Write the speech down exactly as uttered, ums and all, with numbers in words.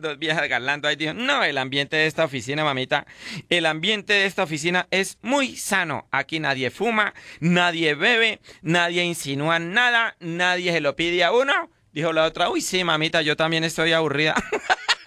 dos viejas galando ahí, dijo, no, el ambiente de esta oficina, mamita, el ambiente de esta oficina es muy sano. Aquí nadie fuma, nadie bebe, nadie insinúa nada, nadie se lo pide a uno. Dijo la otra, uy, sí, mamita, yo también estoy aburrida.